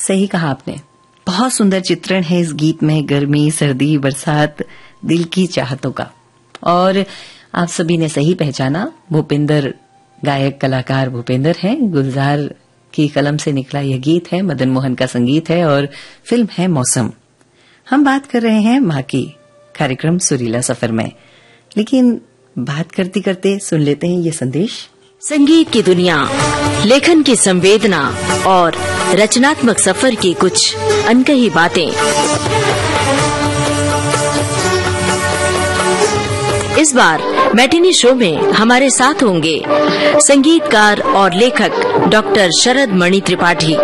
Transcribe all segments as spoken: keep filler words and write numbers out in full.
सही कहा आपने, बहुत सुंदर चित्रण है इस गीत में गर्मी, सर्दी, बरसात, दिल की चाहतों का। और आप सभी ने सही पहचाना, भूपेंद्र गायक कलाकार भूपेंद्र हैं। गुलजार की कलम से निकला यह गीत है, मदन मोहन का संगीत है और फिल्म है मौसम। हम बात कर रहे हैं मां की, कार्यक्रम सुरीला सफर में। लेकिन बात करते करते सुन लेते हैं ये संदेश। संगीत की दुनिया, लेखन की संवेदना और रचनात्मक सफर की कुछ अनकही बातें। इस बार मैटिनी शो में हमारे साथ होंगे संगीतकार और लेखक डॉक्टर शरद मणि त्रिपाठी।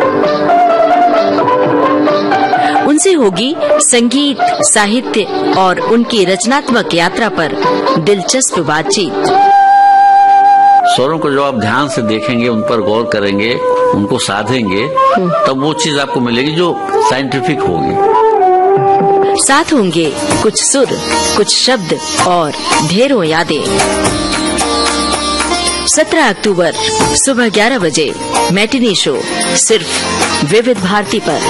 उनसे होगी संगीत, साहित्य और उनकी रचनात्मक यात्रा पर दिलचस्प बातचीत। स्वरों को जो आप ध्यान से देखेंगे, उन पर गौर करेंगे, उनको साधेंगे, तब वो चीज आपको मिलेगी जो साइंटिफिक होगी। साथ होंगे कुछ सुर, कुछ शब्द और ढेरों यादें। सत्रह अक्टूबर सुबह ग्यारह बजे मैटिनी शो, सिर्फ विविध भारती पर।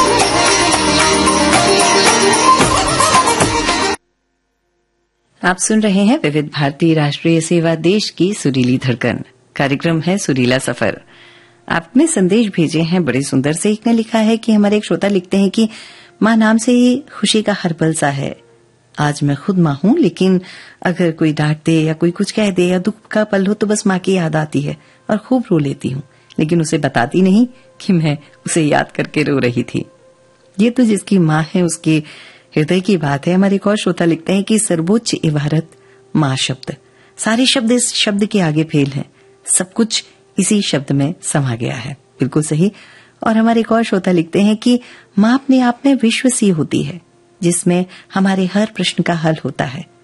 आप सुन रहे हैं विविध भारती राष्ट्रीय सेवा, देश की सुरीली धड़कन। कार्यक्रम है सुरीला सफर। आपने संदेश भेजे हैं बड़े सुंदर से। एक ने लिखा है कि हमारे एक श्रोता लिखते हैं कि मां नाम से ही खुशी का हर पल सा है। आज मैं खुद मां हूं, लेकिन अगर कोई डांट दे या कोई कुछ कह दे या दुख का पल हो तो बस मां की याद आती है और खूब रो लेती हूं, लेकिन उसे बताती नहीं कि मैं उसे याद करके रो रही थी। ये तो जिसकी मां है उसके हृदय की बात है। हमारे एक और श्रोता लिखते हैं कि सर्वोच्च इबारत मां शब्द, सारे शब्द इस शब्द के आगे फेल हैं, सब कुछ इसी शब्द में समा गया है। बिल्कुल सही। और हमारे एक और श्रोता लिखते हैं कि मां अपने आप में विश्व सी होती है, जिसमें हमारे हर प्रश्न का हल होता है।